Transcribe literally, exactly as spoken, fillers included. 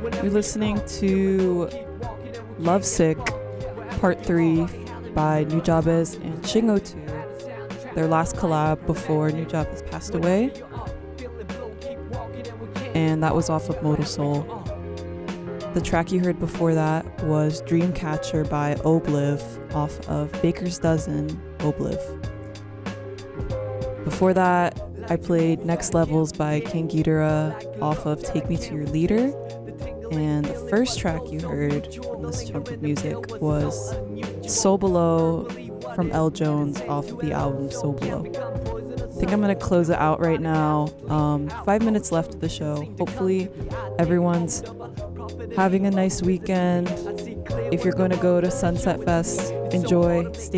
You're listening to Lovesick Part three by Nujabes and Shingo two, their last collab before Nujabes passed away. And that was off of Modal Soul. The track you heard before that was Dreamcatcher by Obliv off of Baker's Dozen, Obliv. Before that, I played Next Levels by King Ghidorah off of Take Me to Your Leader. And the first track you heard from this chunk of music was So Below from L. Jones off of the album So Below. I think I'm going to close it out right now. Um, five minutes left of the show. Hopefully everyone's having a nice weekend. If you're going to go to Sunset Fest, enjoy. Stay